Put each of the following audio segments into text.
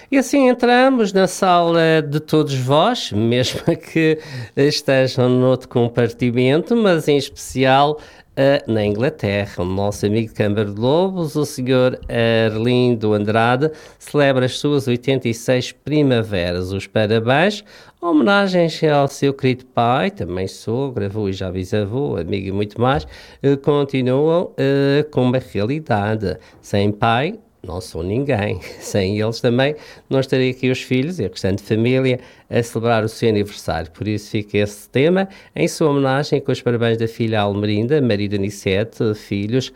E assim entramos na sala de todos vós, mesmo que estejam noutro compartimento, mas em especial na Inglaterra. O nosso amigo de Câmara de Lobos, o senhor Arlindo Andrade, celebra as suas 86 primaveras. Os parabéns, homenagens ao seu querido pai, também sogro, avô e já bisavô, amigo e muito mais, continuam com uma realidade. Sem pai, não sou ninguém. Sem eles também não estaria aqui os filhos e a restante família a celebrar o seu aniversário. Por isso fica esse tema em sua homenagem com os parabéns da filha Almerinda, marido Anicete, filhos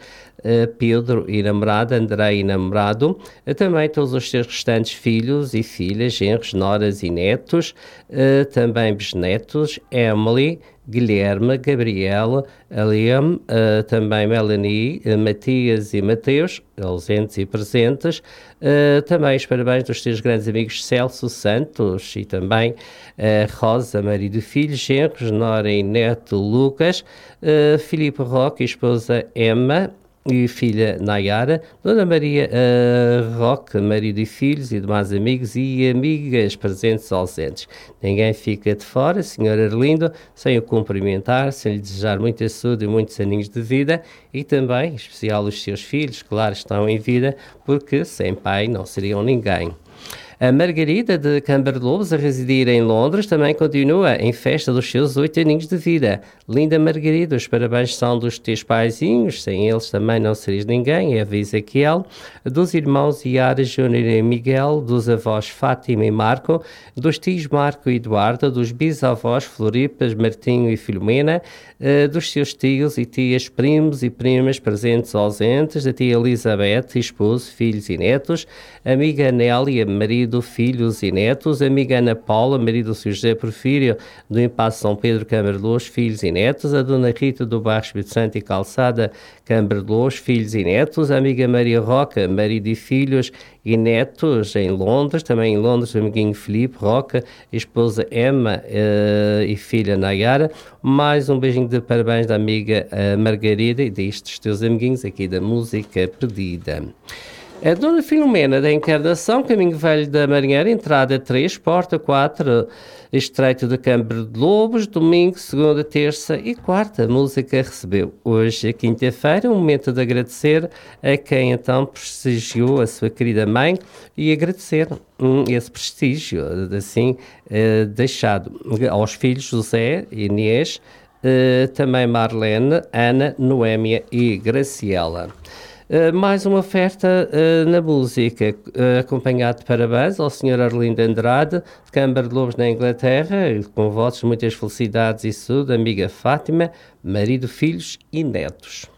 Pedro e namorada, André e namorado, também todos os seus restantes filhos e filhas, genros, noras e netos, também bisnetos, Emily, Guilherme, Gabriel, Liam, também Melanie, Matias e Mateus, ausentes e presentes, também os parabéns dos seus grandes amigos Celso Santos e também Rosa, marido e filho, genros, Nora e neto Lucas, Filipe Roque e esposa Emma, e filha Nayara, Dona Maria Roque, marido e filhos e demais amigos e amigas presentes ou ausentes. Ninguém fica de fora, Sr. Arlindo, sem o cumprimentar, sem lhe desejar muita saúde e muitos aninhos de vida e também, em especial, os seus filhos, claro, estão em vida, porque sem pai não seriam ninguém. A Margarida de Câmara de Lobos, a residir em Londres, também continua em festa dos seus 8 aninhos de vida. Linda Margarida, os parabéns são dos teus paizinhos, sem eles também não serias ninguém, é a Ezequiel, dos irmãos Yara, Júnior e Miguel, dos avós Fátima e Marco, dos tios Marco e Eduardo, dos bisavós Floripas, Martinho e Filomena, dos seus tios e tias, primos e primas presentes ou ausentes, da tia Elizabeth, esposo, filhos e netos, amiga Nélia, marido, filhos e netos, amiga Ana Paula, marido do Sr. José Porfírio, do Impasse São Pedro, Câmara de Lobos, filhos e netos, a dona Rita do Bairro Espírito Santo e Calçada, Câmara de Lobos, filhos e netos, a amiga Maria Roca, marido e filhos e netos em Londres, também em Londres, o amiguinho Filipe Roca, esposa Emma e filha Nayara, mais um beijinho de parabéns da amiga Margarida e destes teus amiguinhos aqui da Música Perdida. A Dona Filomena da Encarnação, Caminho Velho da Marinheira, entrada 3, porta 4, Estreito de Câmara de Lobos, domingo, segunda, terça e quarta. A música recebeu hoje, a quinta-feira, um momento de agradecer a quem então prestigiou a sua querida mãe e agradecer esse prestígio, assim, deixado aos filhos José e Inês, também Marlene, Ana, Noémia e Graciela. Mais uma oferta na música, acompanhado de parabéns ao Sr. Arlindo Andrade, de Câmara de Lobos na Inglaterra, com votos, muitas felicidades e saúde, amiga Fátima, marido, filhos e netos.